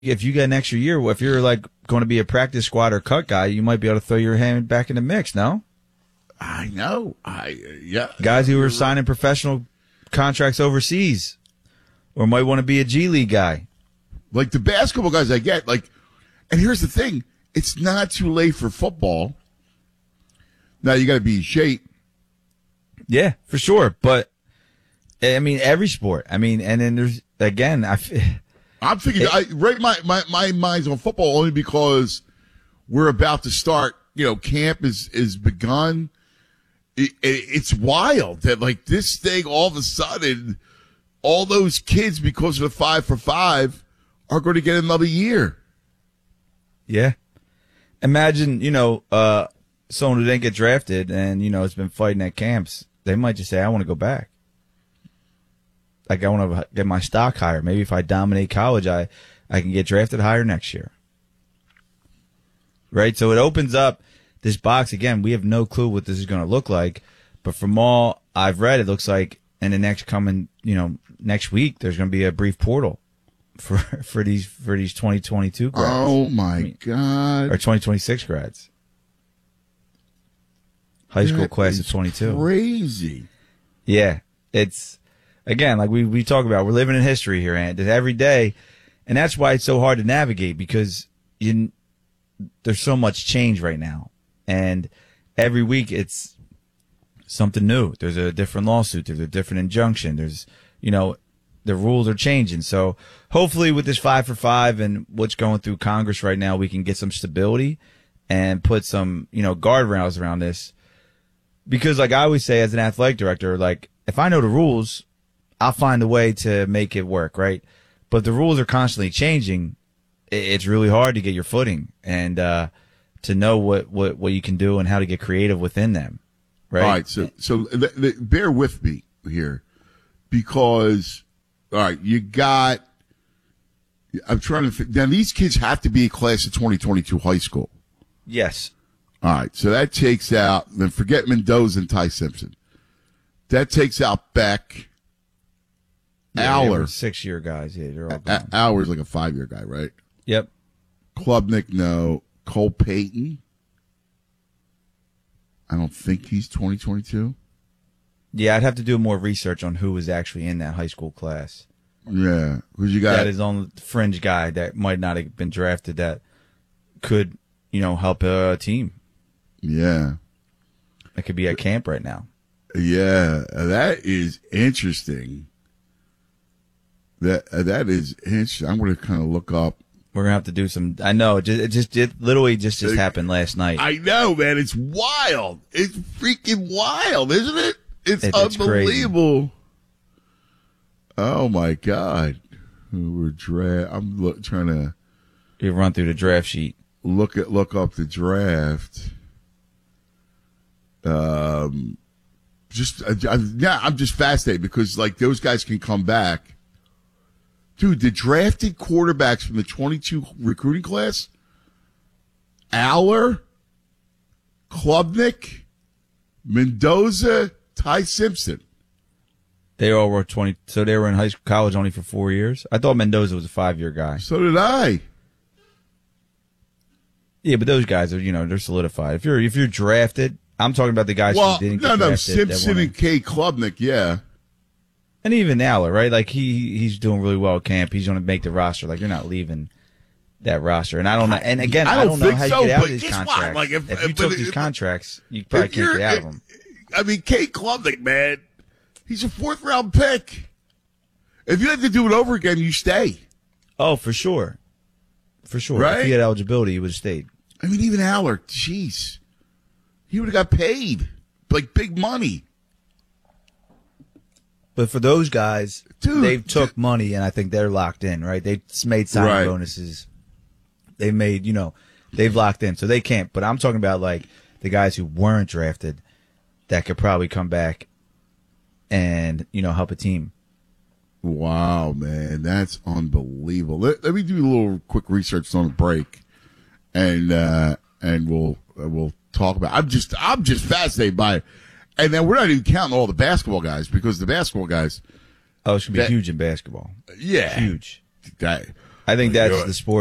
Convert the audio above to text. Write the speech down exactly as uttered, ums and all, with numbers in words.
if you get an extra year, if you're like going to be a practice squad or cut guy, you might be able to throw your hand back in the mix. No, I know. I yeah. Guys who are signing professional contracts overseas, or might want to be a G League guy. Like the basketball guys, I get like, and here's the thing: it's not too late for football. Now you got to be in shape. Yeah, for sure. But I mean, every sport. I mean, and then there's again, I. I'm thinking, I right my, my, my mind's on football only because we're about to start, you know, camp is, is begun. It, it, it's wild that like this thing all of a sudden, all those kids, because of the five for five, are going to get another year. Yeah. Imagine, you know, uh, someone who didn't get drafted and, you know, has been fighting at camps. They might just say, I want to go back. Like, I want to get my stock higher. Maybe if I dominate college, I, I can get drafted higher next year. Right? So it opens up this box. Again, we have no clue what this is going to look like. But from all I've read, it looks like in the next coming, you know, next week, there's going to be a brief portal for, for these, for these twenty twenty-two grads. Oh, my I mean, God. Or twenty twenty-six grads. High school That class is of twenty-two. Crazy. Yeah. It's, again, like we, we talk about, we're living in history here, and every day. And that's why it's so hard to navigate, because you, there's so much change right now. And every week it's something new. There's a different lawsuit. There's a different injunction. There's, you know, the rules are changing. So hopefully with this five for five and what's going through Congress right now, we can get some stability and put some, you know, guardrails around this. Because like I always say as an athletic director, like if I know the rules, I'll find a way to make it work, right? But the rules are constantly changing. It's really hard to get your footing and uh, to know what, what, what you can do and how to get creative within them, right? All right, so so th- th- bear with me here, because all right, you got. I'm trying to. Now these kids have to be a class of twenty twenty-two high school. Yes. All right, so that takes out. Then forget Mendoza and Ty Simpson. That takes out Beck. Yeah, Aller, six year guys. Yeah, they're all A- gone. Aller's like a five year guy, right? Yep. Klubnik, no. Cole Payton. I don't think he's twenty twenty-two. Yeah, I'd have to do more research on who was actually in that high school class. Yeah, who's you got? That is on the fringe guy that might not have been drafted that could, you know, help a team. Yeah. That could be at camp right now. Yeah, that is interesting. That uh, that is interesting. I'm going to kind of look up. We're gonna have to do some. I know it just it just it literally just just happened last night. I know, man. It's wild. It's freaking wild, isn't it? It's, It- it's unbelievable. Oh my God. Who were draft? I'm look, trying to You run through the draft sheet. look at look up the draft. Um, just I, I, yeah, I'm just fascinated because like those guys can come back. Dude, the drafted quarterbacks from the twenty-two recruiting class, Aller, Klubnik, Mendoza, Ty Simpson. They all were twenty, so they were in high school, college only for four years. I thought Mendoza was a five year guy. So did I. Yeah, but those guys are, you know, they're solidified. If you're if you're drafted, I'm talking about the guys Well, who didn't no, get no, drafted. that Simpson wanna- and Kay Klubnik, yeah. And even Aller, right? Like he he's doing really well at camp. He's going to make the roster. Like you're not leaving that roster. And I don't know. And again, I I don't don't, know think how so, you get out but of these guess what? contracts. Like, if- if, you but took if- these contracts, you probably If can't you're- get out of if- them. I mean, Kay Klubnik, man, he's a fourth round pick. If you had to do it over again, you stay. Oh, for sure, for sure. Right? If he had eligibility, he would have stayed. I mean, even Aller, jeez, he would have got paid like big money. But for those guys, Dude, they took dude. money, and I think they're locked in, right? They made signing Right. bonuses. They made, you know, they've locked in, so they can't. But I'm talking about like the guys who weren't drafted that could probably come back and, you know, help a team. Wow, man, that's unbelievable. Let, let me do a little quick research on the break, and uh, and we'll uh, we'll talk about. I'm just I'm just fascinated by it, and then we're not even counting all the basketball guys because the basketball guys, Oh, it's going to be That- huge in basketball. yeah, Huge. That, I think Like, that's you're- the sport.